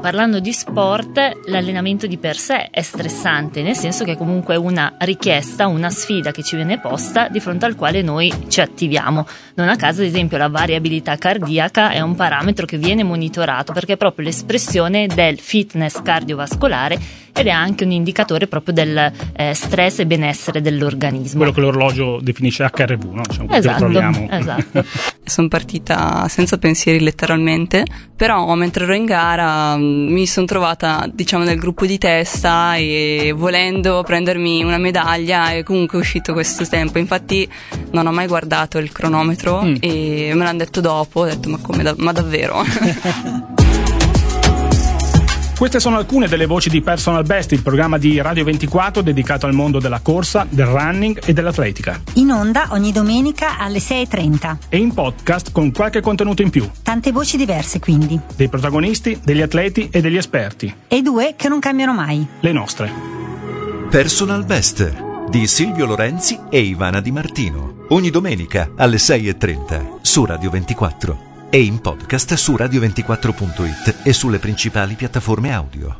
parlando di sport, l'allenamento di per sé è stressante, nel senso che comunque è una richiesta, una sfida che ci viene posta di fronte al quale noi ci attiviamo. Non a caso, ad esempio, la variabilità cardiaca è un parametro che viene monitorato perché è proprio l'espressione del fitness cardiovascolare ed è anche un indicatore proprio del stress e benessere dell'organismo. Quello che l'orologio definisce HRV, no? Diciamo, Esatto. Sono partita senza pensieri letteralmente, però mentre ero in gara mi sono trovata, diciamo, nel gruppo di testa e volendo prendermi una medaglia, e comunque è uscito questo tempo. Infatti non ho mai guardato il cronometro e me l'hanno detto dopo, ho detto ma davvero? Queste sono alcune delle voci di Personal Best, il programma di Radio 24 dedicato al mondo della corsa, del running e dell'atletica. In onda ogni domenica alle 6:30. E in podcast con qualche contenuto in più. Tante voci diverse, quindi. Dei protagonisti, degli atleti e degli esperti. E due che non cambiano mai. Le nostre. Personal Best di Silvio Lorenzi e Ivana Di Martino. Ogni domenica alle 6:30 su Radio 24. E in podcast su radio24.it e sulle principali piattaforme audio.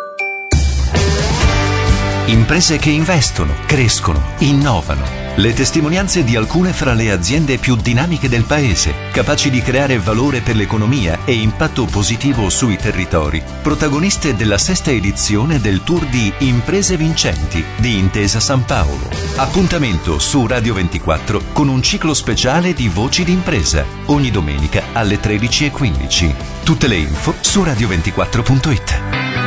Imprese che investono, crescono, innovano. Le testimonianze di alcune fra le aziende più dinamiche del paese, capaci di creare valore per l'economia e impatto positivo sui territori. Protagoniste della 6ª edizione del tour di Imprese Vincenti di Intesa San Paolo. Appuntamento su Radio 24 con un ciclo speciale di Voci d'impresa, ogni domenica alle 13:15. Tutte le info su radio24.it.